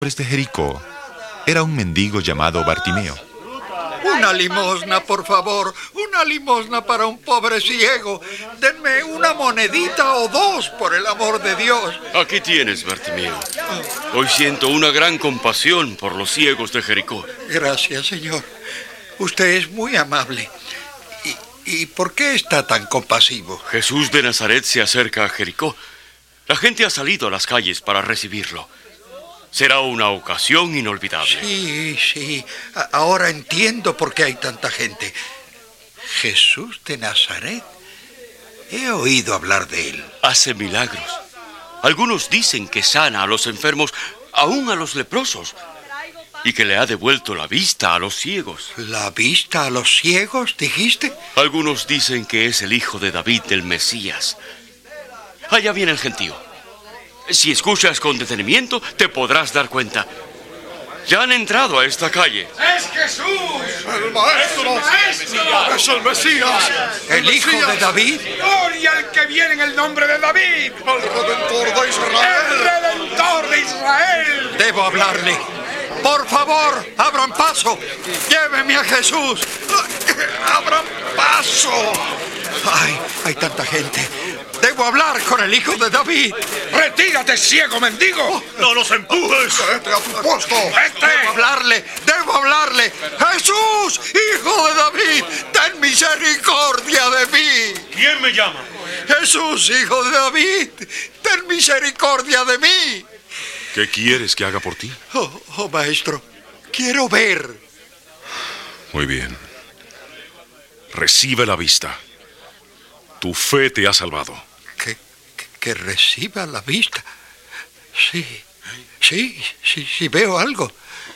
de Jericó era un mendigo llamado Bartimeo. Una limosna, por favor. Una limosna para un pobre ciego. Denme una monedita o dos, por el amor de Dios. Aquí tienes, Bartimeo. Hoy siento una gran compasión por los ciegos de Jericó. Gracias, señor. Usted es muy amable. ¿Y por qué está tan compasivo? Jesús de Nazaret se acerca a Jericó. La gente ha salido a las calles para recibirlo. Será una ocasión inolvidable. Sí. Ahora entiendo por qué hay tanta gente. Jesús de Nazaret. He oído hablar de él. Hace milagros. Algunos dicen que sana a los enfermos, aún a los leprosos, y que le ha devuelto la vista a los ciegos. ¿La vista a los ciegos, dijiste? Algunos dicen que es el hijo de David, el Mesías. Allá viene el gentío. Si escuchas con detenimiento, te podrás dar cuenta. Ya han entrado a esta calle. ¡Es Jesús! ¡El Maestro! ¡Es el Mesías! ¿El hijo de David? ¡Gloria al que viene en el nombre de David! ¡El Redentor de Israel! ¡El Redentor de Israel! Debo hablarle. Por favor, abran paso. Lléveme a Jesús. ¡Abran paso! ¡Ay, hay tanta gente! Debo hablar con el hijo de David. ¡Retírate, ciego mendigo! ¡No los empujes! ¡Vete a tu puesto! Debo hablarle. ¡Jesús, hijo de David! ¡Ten misericordia de mí! ¿Quién me llama? Jesús, hijo de David, ten misericordia de mí. ¿Qué quieres que haga por ti? Oh, maestro, quiero ver. Muy bien. Recibe la vista. Tu fe te ha salvado. Que reciba la vista. Sí, veo algo.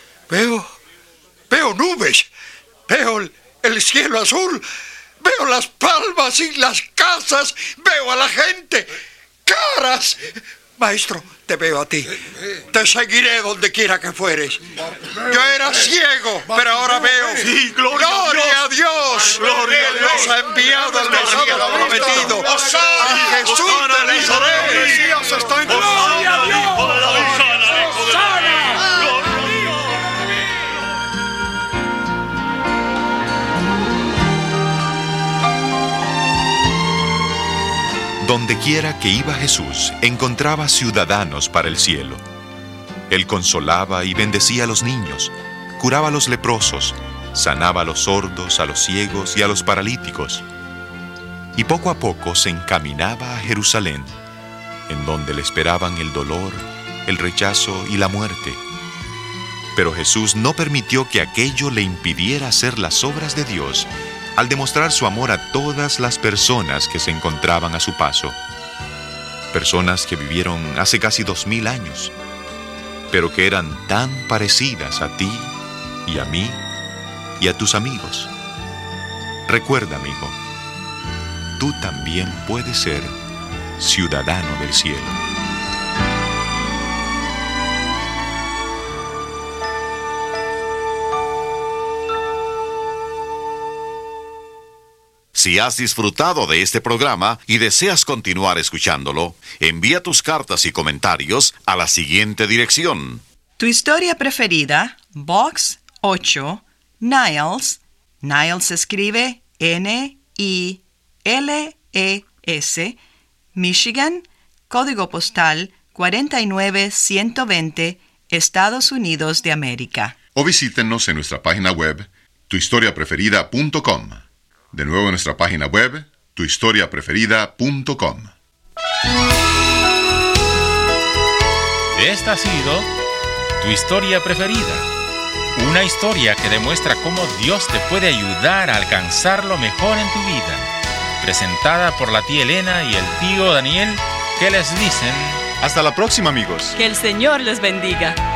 Veo nubes. Veo el cielo azul. Veo las palmas y las casas. Veo a la gente. Caras. Maestro, te veo a ti. Te seguiré donde quiera que fueres. Yo era ciego, pero ahora veo. Sí, gloria a Dios. Gloria a Dios. Nos ha enviado el Mesías prometido. A Jesús de Nazaret. ¡Gloria a Dios! Dondequiera que iba Jesús, encontraba ciudadanos para el cielo. Él consolaba y bendecía a los niños, curaba a los leprosos, sanaba a los sordos, a los ciegos y a los paralíticos. Y poco a poco se encaminaba a Jerusalén, en donde le esperaban el dolor, el rechazo y la muerte. Pero Jesús no permitió que aquello le impidiera hacer las obras de Dios, al demostrar su amor a todas las personas que se encontraban a su paso. Personas que vivieron hace casi 2000 años, pero que eran tan parecidas a ti y a mí y a tus amigos. Recuerda, amigo, tú también puedes ser ciudadano del cielo. Si has disfrutado de este programa y deseas continuar escuchándolo, envía tus cartas y comentarios a la siguiente dirección. Tu historia preferida, Box 8, Niles. Niles se escribe Niles, Michigan, código postal 49120, Estados Unidos de América. O visítenos en nuestra página web, tuhistoriapreferida.com. De nuevo en nuestra página web, tuhistoriapreferida.com. Esta ha sido Tu Historia Preferida. Una historia que demuestra cómo Dios te puede ayudar a alcanzar lo mejor en tu vida. Presentada por la tía Elena y el tío Daniel, que les dicen... Hasta la próxima, amigos. Que el Señor los bendiga.